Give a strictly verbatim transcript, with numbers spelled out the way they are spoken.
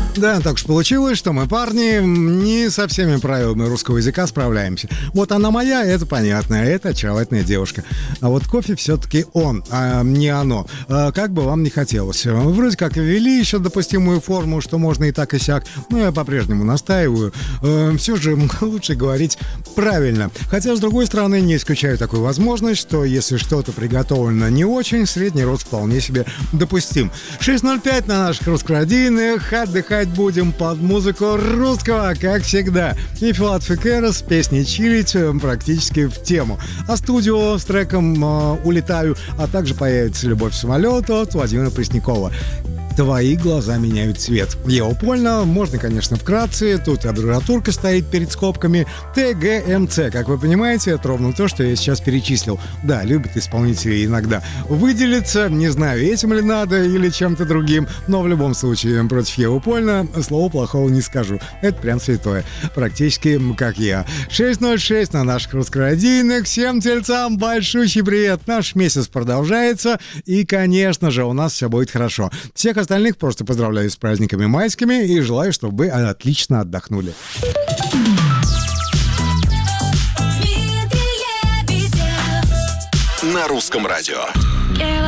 Да, так уж получилось, что мы, парни, не со всеми правилами русского языка справляемся. Вот она моя, это понятно, это очаровательная девушка. А вот кофе все-таки он, а не оно. А как бы вам не хотелось. Вроде как ввели еще допустимую форму, что можно и так, и сяк. Но я по-прежнему настаиваю. Э, все же лучше говорить правильно. Хотя, с другой стороны, не исключаю такую возможность, что если что-то приготовлено не очень, средний рост вполне себе допустим. шесть ноль пять на наших русскородийных. Отдыхать будем под музыку русского, как всегда. И Филатов и Кэрос, песни «Чилить» практически в тему. А студио с треком э, «Улетаю», а также появится «Любовь в самолет» от Владимира Преснякова. «Твои глаза меняют цвет». Его польно, можно, конечно, вкратце. Тут аббревиатурка стоит перед скобками. тэ гэ эм цэ, как вы понимаете, это ровно то, что я сейчас перечислил. Да, любят исполнители иногда выделиться. Не знаю, этим ли надо или чем-то другим. Но в любом случае, против Евы Польна слова плохого не скажу. Это прям святое. Практически как я. шесть ноль шесть на наших русскородийных. Всем тельцам большущий привет. Наш месяц продолжается. И, конечно же, у нас все будет хорошо. Всех остальных просто поздравляю с праздниками майскими и желаю, чтобы вы отлично отдохнули. На русском радио.